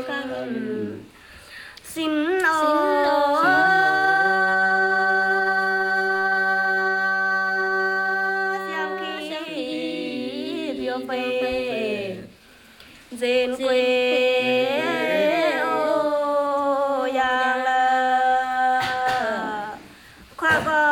căn xin ô giang kỳ phiêu phê dên quê